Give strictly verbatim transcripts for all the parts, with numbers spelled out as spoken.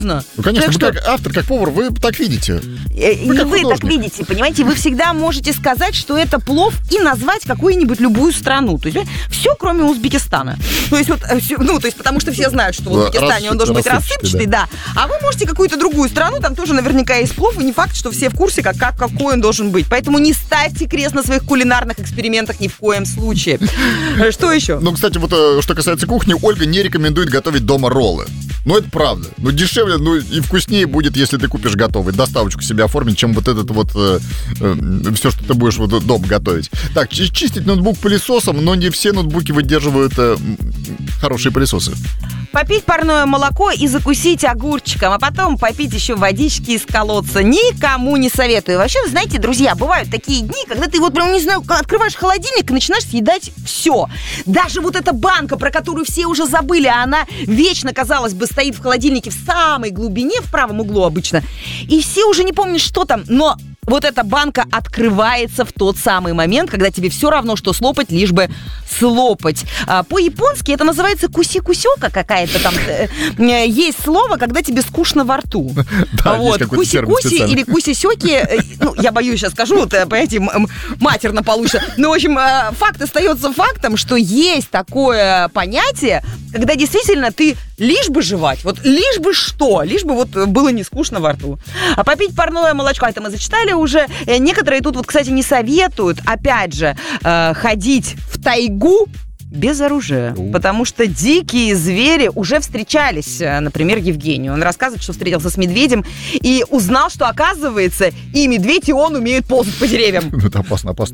Ну, конечно, так вы что... как автор, как повар, вы так видите. Вы не вы так видите, понимаете? Вы всегда можете сказать, что это плов, и назвать какую-нибудь любую страну. То есть все, кроме Узбекистана. То есть, вот, ну, то есть, потому что все знают, что в Узбекистане Рас... он должен быть рассыпчатый, да. да. А вы можете какую-то другую страну, там тоже наверняка есть плов, и не факт, что все в курсе, как, как, какой он должен быть. Поэтому не ставьте крест на своих кулинарных экспериментах ни в коем случае. Что еще? Ну, кстати, вот что касается кухни, Ольга не рекомендует готовить дома роллы. Ну, это правда. Ну, дешевле, ну, и вкуснее будет, если ты купишь готовый, доставочку себе оформить, чем вот этот вот э, э, все, что ты будешь вот дома готовить. Так, чистить ноутбук пылесосом, но не все ноутбуки выдерживают э, хорошие пылесосы. Попить парное молоко и закусить огурчиком, а потом попить еще водички из колодца. Никому не советую. Вообще, знаете, друзья, бывают такие дни, когда ты вот прям, не знаю, открываешь холодильник и начинаешь съедать все. Даже вот эта банка, про которую все уже забыли, а она вечно, казалось бы, стоит в холодильнике в самой глубине, в правом углу обычно. И все уже не помнят, что там, но... Вот эта банка открывается в тот самый момент, когда тебе все равно, что слопать, лишь бы слопать. А, по-японски это называется куси-кусёка какая-то там. Есть слово, когда тебе скучно во рту. Да, вот. Куси-куси или куси-сёки. Ну, я боюсь, сейчас скажу, вот, понимаете, матерно получится. Но, в общем, факт остается фактом, что есть такое понятие, когда действительно ты лишь бы жевать, вот лишь бы что, лишь бы вот было не скучно во рту. А попить парное молочко, это мы зачитали уже. Некоторые тут вот, кстати, не советуют, опять же, э, ходить в тайгу без оружия, У. потому что дикие звери уже встречались. Например, Евгений. Он рассказывает, что встретился с медведем и узнал, что, оказывается, и медведь, и он умеют ползать по деревьям. Это опасно, опасно.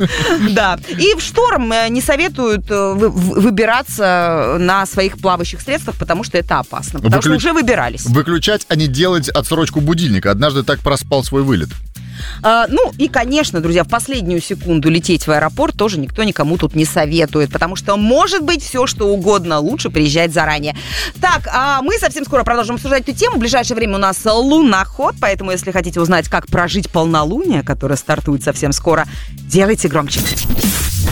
Да. И в шторм не советуют выбираться на своих плавающих средствах, потому что это опасно. Потому что уже выбирались. Выключать, а не делать отсрочку будильника. Однажды так проспал свой вылет. А, ну и, конечно, друзья, в последнюю секунду лететь в аэропорт тоже никто никому тут не советует, потому что может быть все, что угодно. Лучше приезжать заранее. Так, а мы совсем скоро продолжим обсуждать эту тему. В ближайшее время у нас луноход, поэтому если хотите узнать, как прожить полнолуние, которое стартует совсем скоро, делайте громче.